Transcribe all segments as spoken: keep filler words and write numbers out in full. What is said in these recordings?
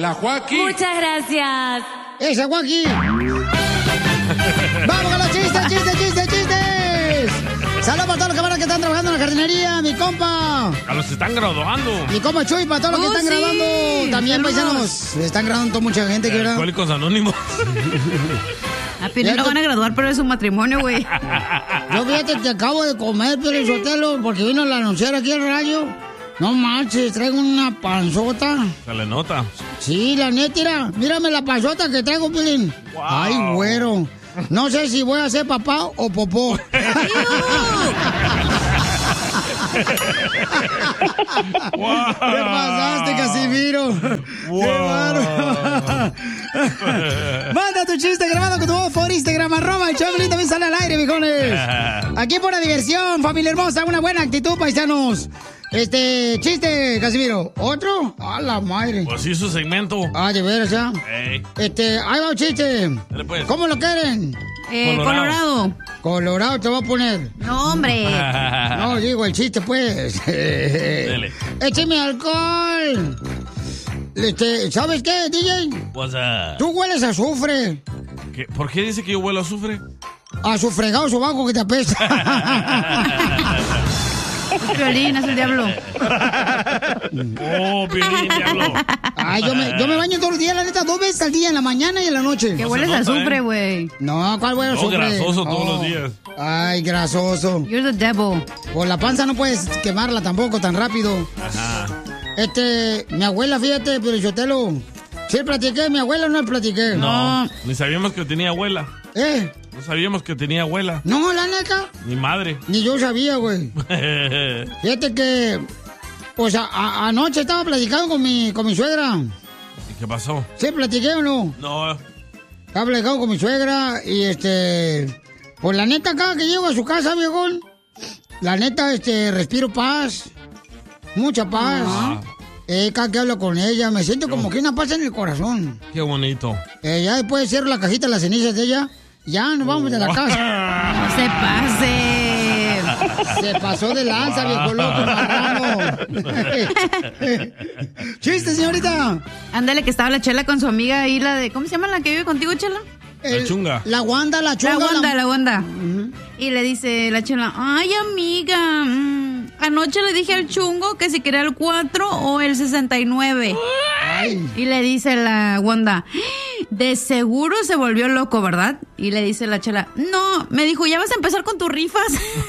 la Joaquín. Muchas gracias. ¡Esa Joaquín! ¡Vamos con los chistes, chistes, chistes, chistes! ¡Saludos para todos los cabrones que están trabajando en la jardinería! ¡Mi compa! A los que están graduando. Mi compa Chuy, para todos los que Oh, están sí. graduando. También, Saludos. paisanos. Están graduando toda mucha gente, que verdad. Alcohólicos Anónimos. A Piolín lo van a graduar, pero es un matrimonio, güey. Yo fíjate que acabo de comer, Piolín Sotelo, porque vino la anunciar aquí al radio. No manches, traigo una panzota. Se le nota. Sí, la neta, mira, mírame la panzota que traigo, Piolín. Wow. Ay, güero. No sé si voy a ser papá o popó. Wow. ¿Qué pasaste, Casimiro? Wow. ¡Qué bárbaro! Manda tu chiste grabado con tu voz por Instagram, arroba el Choplin, también sale al aire, viejones. Aquí por la diversión, familia hermosa, una buena actitud, paisanos. Este, chiste, Casimiro. ¿Otro? ¡A la madre! Pues sí, su segmento. Ah, de veras, ya. Ey. Este, ahí va un chiste. Dale, pues. ¿Cómo lo quieren? Eh, Colorado. Colorado. Colorado te voy a poner. No, hombre. No, digo el chiste, pues. Dele. ¡Écheme alcohol! Este, ¿sabes qué, D J? What's up? Tú hueles a azufre. ¿Qué? ¿Por qué dice que yo huelo a azufre? A su fregado sobaco que te apesta. Es Piolín, es el diablo. Oh, Piolín, diablo. Ay, yo me, yo me baño todos los días, la neta, dos veces al día, en la mañana y en la noche. Que No hueles se a nota, azufre, ¿eh? güey. No, ¿cuál huele a No, azufre? grasoso todos Oh. los días. Ay, grasoso. You're the devil. Por la panza no puedes quemarla tampoco tan rápido. Ajá. Este, mi abuela, fíjate, pero yo te lo... ¿Sí platiqué? ¿Mi abuela o no le platiqué? No, ni sabíamos que tenía abuela. ¿Eh? No sabíamos que tenía abuela. No, la neta. Ni madre. Ni yo sabía, güey. Fíjate que... Pues a- a- anoche estaba platicando con mi, con mi suegra. ¿Y qué pasó? ¿Sí platiqué o no? No. Estaba platicando con mi suegra y este... Pues la neta, cada que llego a su casa, viejón, la neta, este, respiro paz. Mucha paz. Ah. Eh, cada que hablo con ella, me siento como que una paz en el corazón. Qué bonito. Eh, ya después cierro la cajita de las cenizas de ella, ya nos vamos de la casa. No se pase. Se pasó de lanza, viejo loco, marrano. Chiste, señorita. Ándale, que estaba la Chela con su amiga ahí, la de... ¿Cómo se llama la que vive contigo, Chela? El- chunga. La Wanda, la chunga. La Wanda, la- la Wanda. Y le dice la Chela, ay, amiga, mm, anoche le dije al chungo que si quería el cuatro o el sesenta y nueve. Ay. Y le dice la Wanda, de seguro se volvió loco, ¿verdad? Y le dice la Chela, no, me dijo, ¿ya vas a empezar con tus rifas?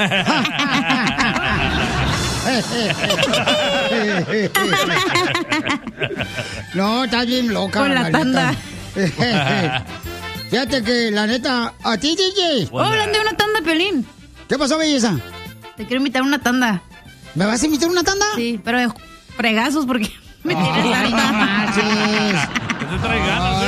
No, estás bien loca. Con la neta. tanda. Fíjate que, la neta, a ti, D J. Oh, hablan de una tanda, Piolín. ¿Qué pasó, belleza? Te quiero invitar a una tanda. ¿Me vas a invitar a una tanda? Sí, pero de fregazos porque me tienes Ay, harta. no marches. ¿Qué te trae ganas,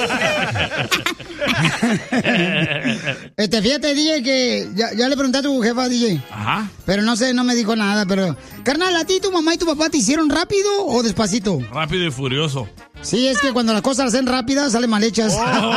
eh? Este, fíjate, D J, que ya, ya le pregunté a tu jefa, D J. Ajá. Pero no sé, no me dijo nada, pero... Carnal, ¿a ti tu mamá y tu papá te hicieron rápido o despacito? Rápido y furioso. Sí, es que cuando las cosas las hacen rápidas, salen mal hechas.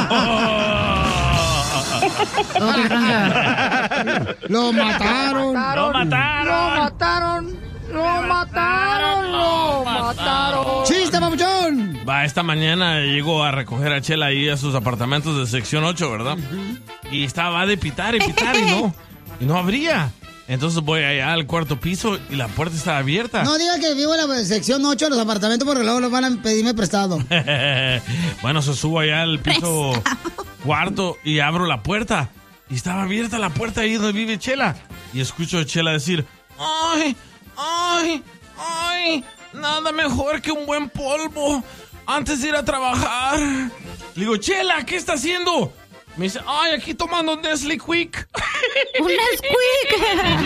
Todo bien, Franja. Lo mataron. ¡Lo mataron! mataron. Lo mataron. Lo mataron. ¡Chiste, papuchón! Va, esta mañana llegó a recoger a Chela ahí a sus apartamentos de sección ocho, ¿verdad? Y estaba de pitar y pitar y no, y no abría. Entonces voy allá al cuarto piso y la puerta estaba abierta. No diga que vivo en la sección ocho de los apartamentos porque luego los van a pedirme prestado. Bueno, se subo allá al piso cuarto y abro la puerta. Y estaba abierta la puerta ahí donde vive Chela. Y escucho a Chela decir, ¡ay, ay, ay! Nada mejor que un buen polvo antes de ir a trabajar. Le digo, Chela, ¿qué está haciendo? Me dice, ay, aquí tomando un Nestle Quick. ¡Un Nesquik!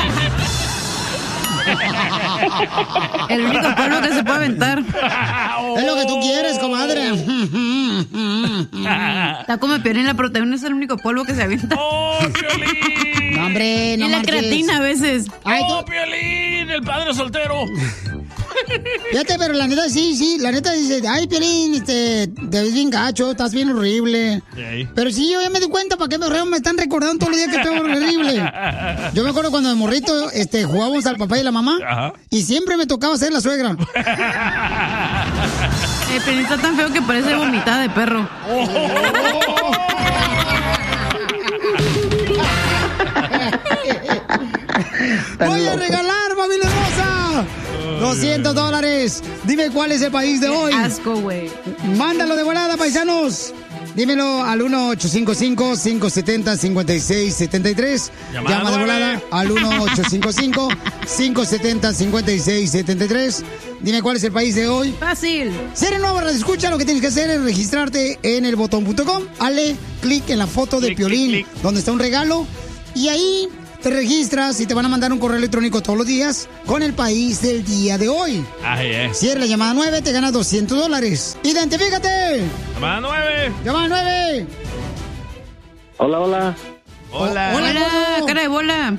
El único polvo que se puede aventar. Es lo que tú quieres, comadre. Está como Piolín, la proteína es el único polvo que se avienta. ¡Oh, Piolín! No, hombre, no Y la marches. creatina a veces. Ay, ¡Oh, tú- Piolín! El padre soltero. Fíjate, pero la neta sí, sí, la neta dice, ay, Piolín, este, te ves bien gacho, estás bien horrible. Sí. Pero sí, yo ya me di cuenta para qué me, me están recordando todos los días que estoy horrible. Yo me acuerdo cuando de morrito, este, jugábamos al papá y la mamá, Ajá. y siempre me tocaba ser la suegra. Eh, El Piolín está tan feo que parece vomitada de perro. Voy a regalar, familia hermosa, doscientos dólares. Dime cuál es el país de hoy. Qué asco, güey. Mándalo de volada, paisanos. Dímelo al uno ocho cinco cinco, cinco siete cero, cinco seis siete tres. Llamada Llama de nueve. volada al uno ocho cinco cinco, cinco siete cero, cinco seis siete tres. Dime cuál es el país de hoy. Fácil. Si eres nuevo, escucha, lo que tienes que hacer es registrarte en el botón punto com. Hazle clic en la foto de Clic, Piolín, clic, clic. donde está un regalo. Y ahí te registras y te van a mandar un correo electrónico todos los días con el país del día de hoy. Ay, eh. Si eres la llamada nueve, te ganas doscientos dólares. ¡Identifícate! Llamada nueve. ¡Llamada nueve! Hola, hola. Hola. Hola. Hola, cara de bola.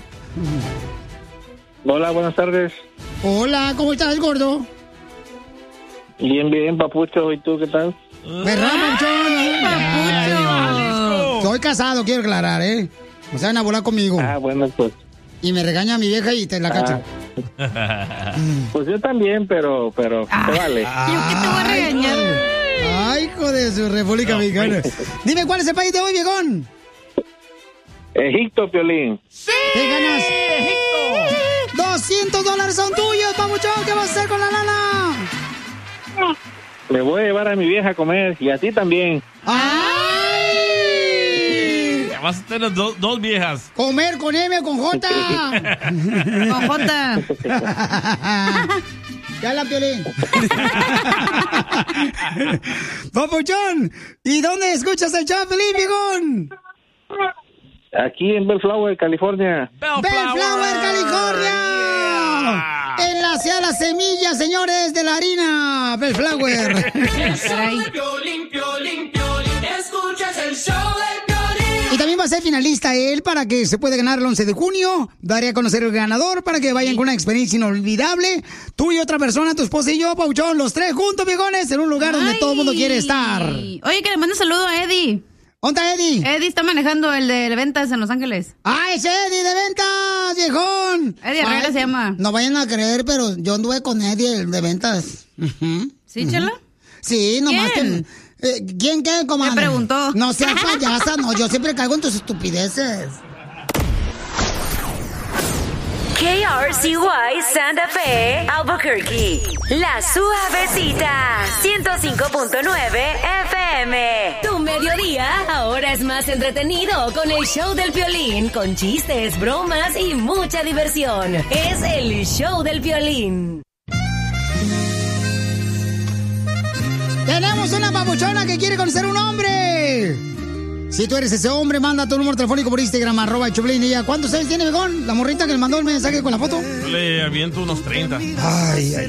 Hola, buenas tardes. Hola, ¿cómo estás, gordo? Bien, bien, papucho. ¿Y tú qué tal? ¿Verdad, manchón? Papucho. Soy casado, quiero aclarar, ¿eh? O sea, van a volar conmigo. Ah, bueno, pues. Y me regaña mi vieja y te la cacho. Pues yo también, pero, pero, te vale. ¿Yo qué te voy a regañar? Ay, hijo de su República Mexicana. Dime, ¿cuál es el país de hoy, viejón? Egipto, Piolín. Te ganas. doscientos dólares son tuyos, papuchón. ¿Qué vas a hacer con la lana? Me voy a llevar a mi vieja a comer y a ti también. ¡Ay! Vas a tener do- dos viejas. Comer con M o con J. Con J. Ya la Piolín. Papuchón, ¿y dónde escuchas el show, Piolín, viejón? Aquí en Bellflower, California. Bellflower, California. Yeah. En la ciudad de las semillas, señores, de la harina. Bellflower. Y también va a ser finalista él para que se pueda ganar el once de junio. Daré a conocer el ganador para que vayan con una experiencia inolvidable. Tú y otra persona, tu esposa y yo, Pauchón, los tres juntos, viejones, en un lugar donde Ay. todo el mundo quiere estar. Oye, que le mande un saludo a Eddie. ¿Dónde está Eddie? Eddie está manejando el de ventas en Los Ángeles. ¡Ah, ese Eddie de ventas, viejón! Eddie Herrera Ay, se llama. No vayan a creer, pero yo anduve con Eddie, el de ventas. Ujú. ¿Sí, Chela? Sí, nomás ¿Quién? que... Eh, ¿Quién qué, comadre? Me preguntó. No seas payasa, no, yo siempre caigo en tus estupideces. K R C Y Santa Fe, Albuquerque. La Suavecita, ciento cinco punto nueve F M. Tu mediodía ahora es más entretenido con el show del Piolín, con chistes, bromas y mucha diversión. Es el show del Piolín. Tenemos una papuchona que quiere conocer un hombre. Si tú eres ese hombre, manda tu número telefónico por Instagram, arroba el Choplin. ¿Y ya cuántos años tiene, viejón? La morrita que le mandó el mensaje con la foto. Yo le aviento unos treinta. Ay, ay,